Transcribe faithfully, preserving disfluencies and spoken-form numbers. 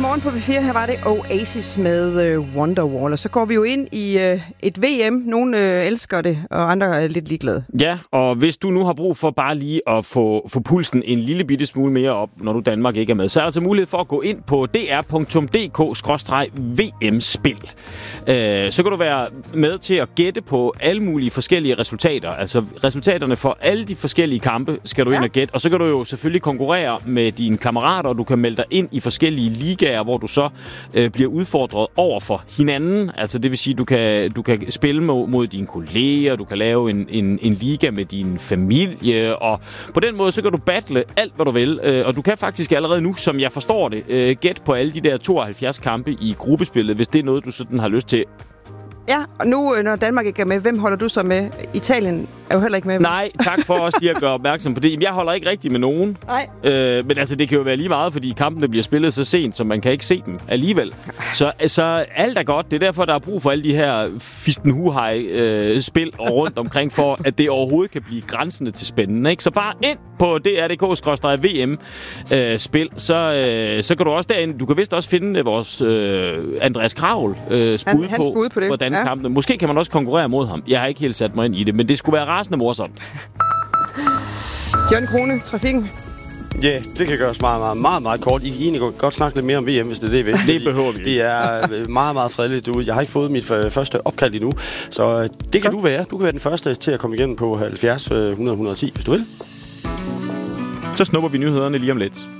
Godmorgen på B fire. Her var det Oasis med uh, Wonderwall. Og så går vi jo ind i uh, et V M. Nogle uh, elsker det, og andre er lidt ligeglade. Ja, og hvis du nu har brug for bare lige at få, få pulsen en lille bitte smule mere op, når du Danmark ikke er med, så er der altså mulighed for at gå ind på d r punktum d k skråstreg v m spil. Uh, så kan du være med til at gætte på alle mulige forskellige resultater. Altså resultaterne for alle de forskellige kampe skal du ja. ind og gætte. Og så kan du jo selvfølgelig konkurrere med dine kammerater, og du kan melde dig ind i forskellige ligaer, hvor du så øh, bliver udfordret over for hinanden. Altså det vil sige, du kan du kan spille mod, mod dine kolleger, du kan lave en, en, en liga med din familie, og på den måde så kan du battle alt, hvad du vil. Øh, og du kan faktisk allerede nu, som jeg forstår det, øh, gætte på alle de der tooghalvfjerds kampe i gruppespillet, hvis det er noget, du sådan har lyst til. Ja, og nu, når Danmark ikke er med, hvem holder du så med? Italien er jo heller ikke med. Nej, tak for også lige at gøre opmærksom på det. Jeg holder ikke rigtig med nogen. Nej. Øh, men altså, det kan jo være lige meget, fordi kampene bliver spillet så sent, så man kan ikke se dem alligevel. Så altså, alt er godt. Det er derfor, der er brug for alle de her fistenhuhej-spil og rundt omkring, for at det overhovedet kan blive grænsende til spændende. Ikke? Så bare ind på d r punktum d k skråstreg v m spil, så, øh, så kan du også derinde. Du kan vist også finde vores øh, Andreas Kravl øh, spud, Han, på, på, på det. hvordan ja. kampene. Måske kan man også konkurrere mod ham. Jeg har ikke helt sat mig ind i det, men det skulle være rasende morsomt. Jørgen Krone, trafikken. Ja, yeah, det kan gøres meget, meget, meget, meget kort. I kan egentlig godt snakke lidt mere om V M, hvis det er det, I vil. Det behøver vi. Det er meget, meget fredeligt derude. Jeg har ikke fået mit første opkald endnu, så det kan du være. Du kan være den første til at komme igennem på halvfjerds hundrede et hundrede og ti, hvis du vil. Så snupper vi nyhederne lige om lidt.